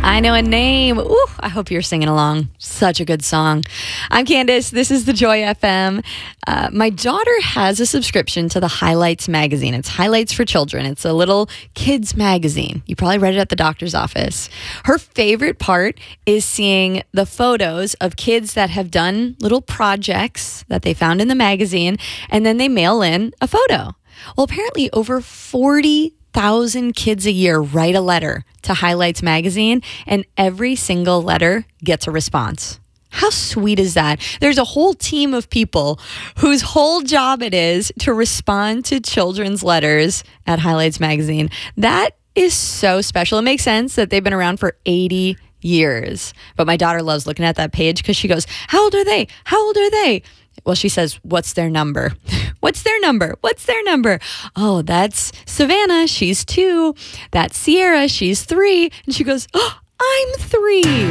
I Know a Name. Ooh, I hope you're singing along. Such a good song. I'm Candace. This is the Joy FM. My daughter has a subscription to the Highlights magazine. It's Highlights for Children. It's a little kids magazine. You probably read it at the doctor's office. Her favorite part is seeing the photos of kids that have done little projects that they found in the magazine, and then they mail in a photo. Well, apparently over 40,000 kids a year write a letter to Highlights magazine, and every single letter gets a response. How sweet is that? There's a whole team of people whose whole job it is to respond to children's letters at Highlights magazine. That is so special. It makes sense that they've been around for 80 years. But my daughter loves looking at that page because she goes, "How old are they? How old are they?" Well, she says, "What's their number?" What's their number? What's their number? Oh, that's Savannah. She's 2. That's Sierra. She's 3. And she goes, "Oh, I'm 3."